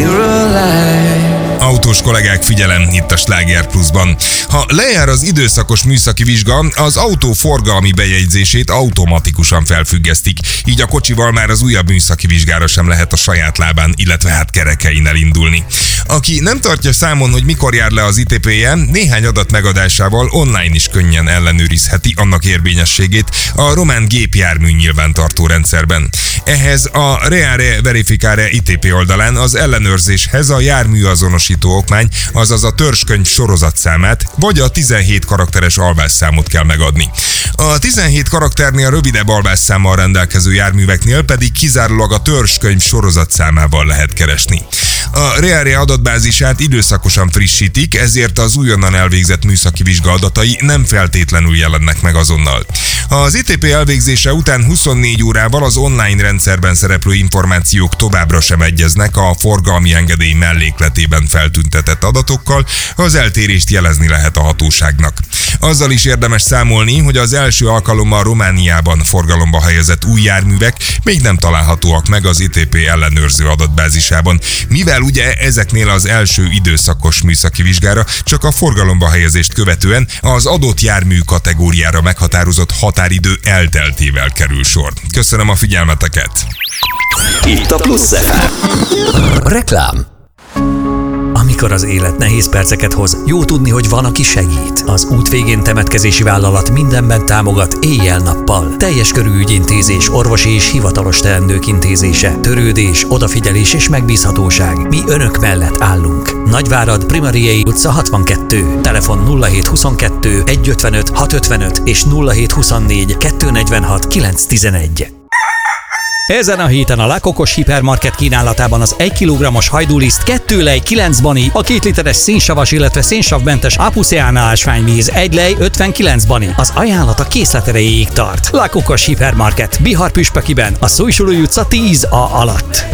Autós kollégák, figyelem, itt a Sláger Pluszban. Ha lejár az időszakos műszaki vizsga, az autó forgalmi bejegyzését automatikusan felfüggesztik, így a kocsival már az újabb műszaki vizsgára sem lehet a saját lábán, illetve hát kerekein elindulni. Aki nem tartja számon, hogy mikor jár le az ITP-je, néhány adat megadásával online is könnyen ellenőrizheti annak érvényességét a román gépjármű nyilvántartó rendszerben. Ehhez a Reare Verificare ITP oldalán az ellenőrzéshez a jármű azonosító okmány, azaz a törzskönyv sorozatszámát, vagy a 17 karakteres alvásszámot kell megadni. A 17 karakternél rövidebb alvásszámmal rendelkező járműveknél pedig kizárólag a törzskönyv sorozatszámával lehet keresni. A Reare adatbázisát időszakosan frissítik, ezért az újonnan elvégzett műszaki vizsga adatai nem feltétlenül jelennek meg azonnal. Az ITP elvégzése után 24 órával az online rendszerben szereplő információk továbbra sem egyeznek a forgalmi engedély mellékletében feltüntetett adatokkal, az eltérést jelezni lehet a hatóságnak. Azzal is érdemes számolni, hogy az első alkalommal Romániában forgalomba helyezett új járművek még nem találhatóak meg az ITP ellenőrző adatbázisában, mivel ugye ezeknél az első időszakos műszaki vizsgára csak a forgalomba helyezést követően az adott jármű kategóriára meghatározott határidő elteltével kerül sor. Köszönöm a figyelmeteket! Itt a Plusz FM. Reklám. Amikor az élet nehéz perceket hoz, jó tudni, hogy van, aki segít. Az út végén temetkezési vállalat mindenben támogat éjjel-nappal. Teljes körű ügyintézés, orvosi és hivatalos teendők intézése, törődés, odafigyelés és megbízhatóság. Mi önök mellett állunk. Nagyvárad, Primariei utca 62. Telefon 0722 155 655 és 0724 246 911. Ezen a héten a Lakokos hipermarket kínálatában az 1 kg-os hajdúliszt 2 lej 9 bani, a 2 literes szénsavas, illetve szénsavmentes Apuseana ásványvíz 1 lej 59 bani. Az ajánlat a készlet erejéig tart. Lakokos hipermarket, Bihar Püspökiben, a Szújsulói utca 10A alatt.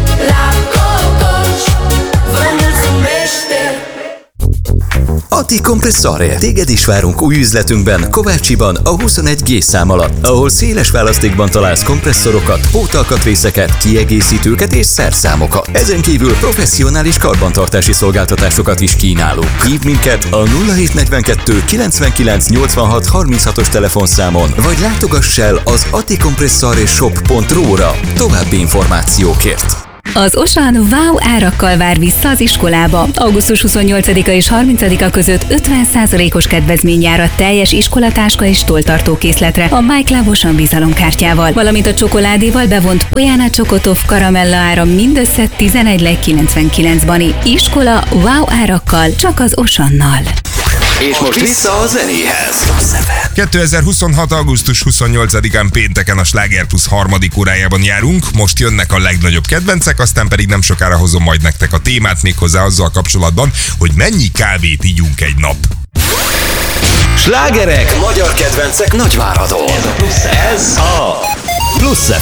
Ati Kompresszore. Téged is várunk új üzletünkben, Kovácsiban, a 21G szám alatt, ahol széles választékban találsz kompresszorokat, pótalkatrészeket, kiegészítőket és szerszámokat. Ezen kívül professzionális karbantartási szolgáltatásokat is kínálunk. Hívd minket a 0742 99 86 36-os telefonszámon, vagy látogass el az atikompressoreshop.ru-ra további információkért. Az Osan wow árakkal vár vissza az iskolába. Augusztus 28-a és 30-a között 50%-os kedvezmény jár a teljes iskolatáska és tolltartó készletre a My Club Osan bizalomkártyával, valamint a csokoládéval bevont Pojána Csokotov karamella ára mindössze 11 lej 99 bani. Iskola wow árakkal csak az Osannal. És most vissza a zenéhez. 2026. augusztus 28-án pénteken a Sláger Plusz harmadik órájában járunk, most jönnek a legnagyobb kedvencek, aztán pedig nem sokára hozom majd nektek a témát, méghozzá azzal kapcsolatban, hogy mennyi kávét ígyunk egy nap. Slágerek, magyar kedvencek Nagyváradon. Ez a Plusz FM.